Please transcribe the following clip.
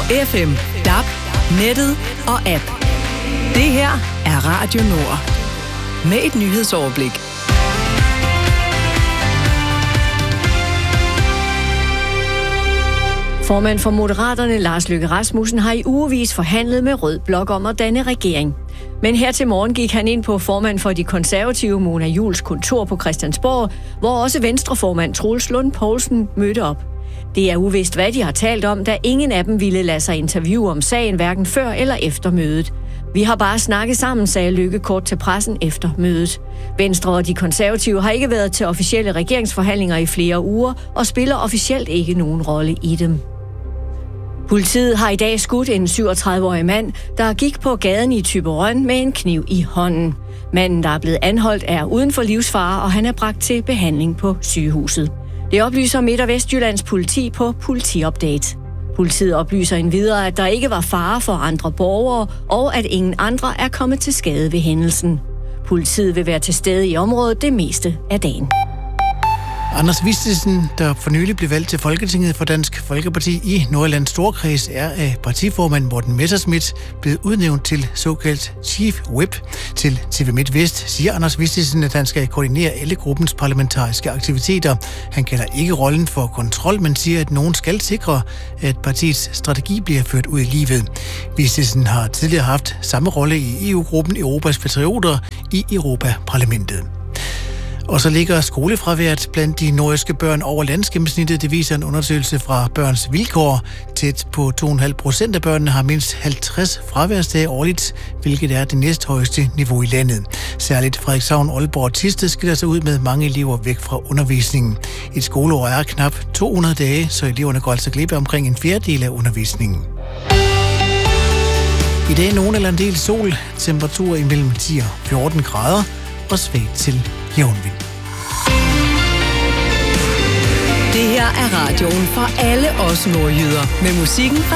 FM, DAB, nettet og app. Det her er Radio Nord. Med et nyhedsoverblik. Formand for Moderaterne, Lars Løkke Rasmussen, har i ugevis forhandlet med Rød Blok om at danne regering. Men her til morgen gik han ind på formand for de konservative, Mona Juuls kontor på Christiansborg, hvor også venstreformand Troels Lund Poulsen mødte op. Det er uvist, hvad de har talt om, da ingen af dem ville lade sig interviewe om sagen, hverken før eller efter mødet. Vi har bare snakket sammen, sagde Løkke kort til pressen efter mødet. Venstre og de konservative har ikke været til officielle regeringsforhandlinger i flere uger og spiller officielt ikke nogen rolle i dem. Politiet har i dag skudt en 37-årig mand, der gik på gaden i Thyborøn med en kniv i hånden. Manden, der er blevet anholdt, er uden for livsfare, og han er bragt til behandling på sygehuset. Det oplyser Midt- og Vestjyllands politi på Politiupdate. Politiet oplyser endvidere, at der ikke var fare for andre borgere, og at ingen andre er kommet til skade ved hændelsen. Politiet vil være til stede i området det meste af dagen. Anders Vistisen, der for nylig blev valgt til Folketinget for Dansk Folkeparti i Nordjyllands Storkreds, er af partiformand Morten Messerschmidt blevet udnævnt til såkaldt Chief Whip. Til TV MidtVest siger Anders Vistisen, at han skal koordinere alle gruppens parlamentariske aktiviteter. Han kalder ikke rollen for kontrol, men siger, at nogen skal sikre, at partiets strategi bliver ført ud i livet. Vistisen har tidligere haft samme rolle i EU-gruppen Europas Patrioter i Europaparlamentet. Og så ligger skolefraværet blandt de nordjyske børn over landsgennemsnittet. Det viser en undersøgelse fra Børns Vilkår. Tæt på 2,5% af børnene har mindst 50 fraværsdage årligt, hvilket er det næsthøjeste niveau i landet. Særligt Frederikshavn, Aalborg og Thisted skiller sig ud med mange elever væk fra undervisningen. Et skoleår er knap 200 dage, så eleverne går altså glip af omkring en fjerdedel af undervisningen. I dag nogen eller en del sol, temperaturer imellem 10 og 14 grader og svagt til jævnvind. Det her er radioen for alle os nordjyder med musikken fra